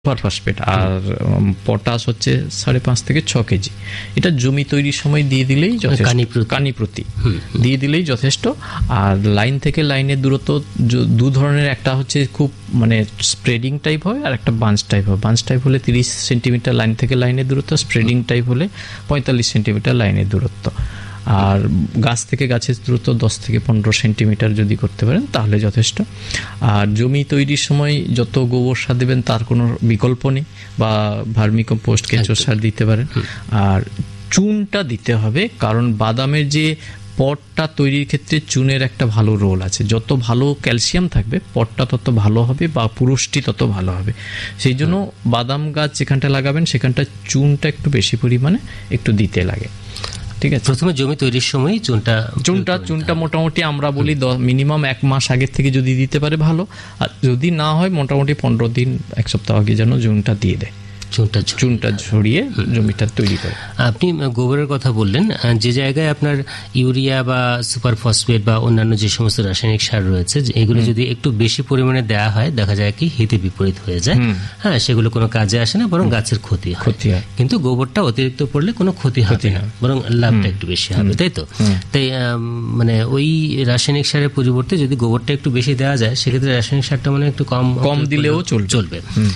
Phosphate, আর potash হচ্ছে 5.5 থেকে 6 KG. এটা জমি তৈরির সময় দিয়ে দিলেই যথেষ্ট, কানি প্রতি দিয়ে দিলেই যথেষ্ট। আর লাইন থেকে লাইনের দূরত্ব দু ধরনের, একটা হচ্ছে খুব মানে স্প্রেডিং টাইপ হয়, আর একটা বাঞ্চ টাইপ হয়। বাঞ্চ টাইপ হলে 30 সেন্টিমিটার লাইন থেকে লাইনের দূরত্ব, স্প্রেডিং টাইপ হলে 45 সেন্টিমিটার লাইনের দূরত্ব। আর গাছ থেকে গাছের দূরত্ব 10 থেকে 15 সেন্টিমিটার যদি করতে পারেন তাহলে যথেষ্ট। আর জমি তৈরির সময় যত গোবর সার দেবেন তার কোনো বিকল্প নেই, বা ভার্মিকম্পোস্ট, কেঁচো সার দিতে পারেন। আর চুনটা দিতে হবে, কারণ বাদামের যে পটটা তৈরির ক্ষেত্রে চুনের একটা ভালো রোল আছে। যত ভালো ক্যালসিয়াম থাকবে পটটা তত ভালো হবে, বা পুরুষটি তত ভালো হবে। সেই জন্য বাদাম গাছ যেখানটা লাগাবেন সেখানটা চুনটা একটু বেশি পরিমাণে একটু দিতে লাগে। ঠিক আছে, প্রথমে জমি তৈরির সময় চুনটা মোটামুটি আমরা বলি মিনিমাম 1 মাস আগের থেকে যদি দিতে পারে ভালো, আর যদি না হয় মোটামুটি 15 দিন 1 সপ্তাহ আগে যেন চুনটা দিয়ে দেয়, চুনটা ছড়িয়ে জমিটা তৈরি করে। আপনি গোবরের কথা বললেন, যে জায়গায় আপনার ইউরিয়া বা সুপার ফসফেট বা অন্যান্য যে সমস্ত রাসায়নিক সার রয়েছে এগুলো যদি একটু বেশি পরিমাণে দেওয়া হয় দেখা যায় কি হিতে বিপরীত হয়ে যায়। হ্যাঁ, সেগুলো কোনো কাজে আসে না, বরং গাছের ক্ষতি হয়। কিন্তু গোবরটা অতিরিক্ত পড়লে কোনো ক্ষতি হবে না, বরং লাভটা একটু বেশি হবে, তাই তো? তাই মানে ওই রাসায়নিক সারের পরিবর্তে যদি গোবরটা একটু বেশি দেওয়া যায় সেক্ষেত্রে রাসায়নিক সারটা মানে একটু কম দিলেও চলবে।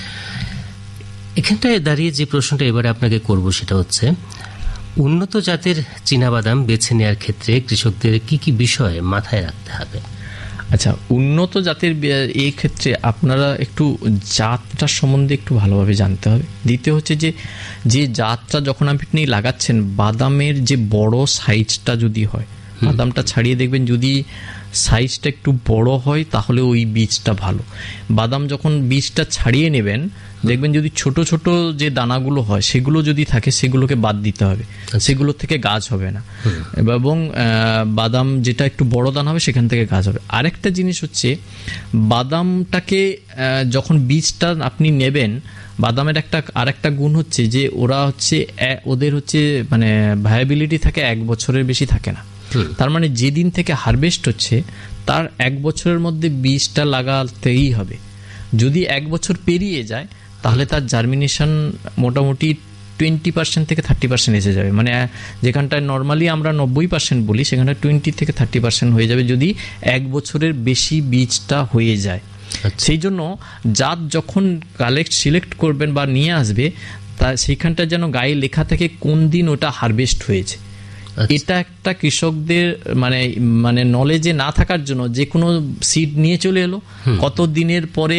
এখানটায় দাঁড়িয়ে যে প্রশ্নটা এবারে আপনাকে করব সেটা হচ্ছে, উন্নত জাতের চীনাবাদাম বেছে নেওয়ার ক্ষেত্রে কৃষকদের কি কি বিষয় মাথায় রাখতে হবে? আচ্ছা, উন্নত জাতের এই ক্ষেত্রে আপনারা একটু জাতটার সম্বন্ধে একটু ভালোভাবে জানতে হবে। দ্বিতীয় হচ্ছে যে জাতটা যখন আপনি লাগাচ্ছেন, বাদামের যে বড় সাইজটা যদি হয়, বাদামটা ছাড়িয়ে দেখবেন যদি সাইজটা একটু বড় হয় তাহলে ওই বীজটা ভালো। বাদাম যখন বীজটা ছাড়িয়ে নেবেন দেখবেন যদি ছোট ছোট যে দানাগুলো হয় সেগুলো যদি থাকে সেগুলোকে বাদ দিতে হবে, সেগুলো থেকে গাছ হবে না। এবং বাদাম যেটা একটু বড় দানা হবে সেখান থেকে গাছ হবে। আরেকটা জিনিস হচ্ছে, বাদামটাকে যখন বীজটা আপনি নেবেন, বাদামের আরেকটা গুণ হচ্ছে যে ওদের হচ্ছে মানে ভায়াবিলিটি থাকে 1 বছরের বেশি থাকে না। তার মানে যেদিন থেকে হারভেস্ট হচ্ছে তার 1 বছরের মধ্যে বীজটা লাগাতেই হবে। যদি 1 বছর পেরিয়ে যায় তাহলে তার জার্মিনেশন মোটামুটি 20% থেকে 30% এসে যাবে। মানে যেখানটায় নর্মালি আমরা 90% বলি সেখানে 20 থেকে 30% হয়ে যাবে যদি 1 বছরের বেশি বীজটা হয়ে যায়। সেই জন্য জাত যখন সিলেক্ট করবেন বা নিয়ে আসবে তা সেইখানটা যেন গায়ে লেখা থাকে কোন দিন ওটা হারভেস্ট হয়েছে। এটা একটা কৃষকদের মানে নলেজে না থাকার জন্য যে কোনো সিড নিয়ে চলে এলো, কত দিনের পরে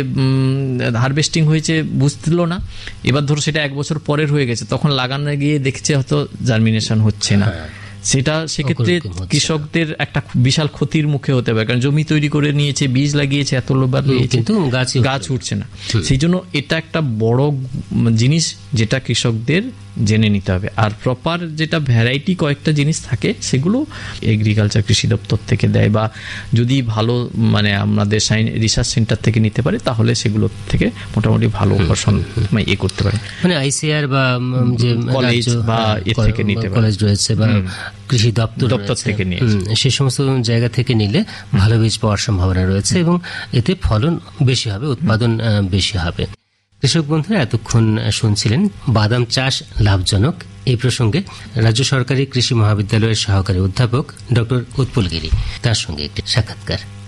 হারভেস্টিং হয়েছে বুঝছিল না, এবার ধরো সেটা 1 বছর পরের হয়ে গেছে, তখন লাগানো গিয়ে দেখছে হয়তো জার্মিনেশন হচ্ছে না। সেক্ষেত্রে কৃষকদের একটা বিশাল ক্ষতির মুখে হতে পারে, কারণ জমি তৈরি করে নিয়েছে, বীজ লাগিয়েছে, এত লোবার নিয়েছে, কিন্তু গাছ উঠছে না। সেই জন্য এটা একটা বড় জিনিস যেটা কৃষকদের জেনে নিতে হবে। আর প্রপার যেটা ভ্যারাইটি কয়েকটা জিনিস থাকে সেগুলো এগ্রিকালচার কৃষি দপ্তর থেকে দেয়, বা যদি ভালো মানে আমাদের রিসার্চ সেন্টার থেকে নিতে পারে তাহলে সেগুলো থেকে মোটামুটি ভালো ফসল করতে পারে। মানে আইসিআর বা যে কলেজ বা এর থেকে নিতে পারে, কলেজ রয়েছে বা কৃষি দপ্তর থেকে নিয়ে সে সমস্ত জায়গা থেকে নিলে ভালো বীজ পাওয়ার সম্ভাবনা রয়েছে এবং এতে ফলন বেশি হবে, উৎপাদন বেশি হবে। কৃষক বন্ধুরা, এতক্ষণ শুনছিলেন বাদাম চাষ লাভজনক এই প্রসঙ্গে রাজ্য সরকারি কৃষি মহাবিদ্যালয়ের সহকারী অধ্যাপক ডক্টর উৎপল গিরি, তার সঙ্গে একটি সাক্ষাৎকার।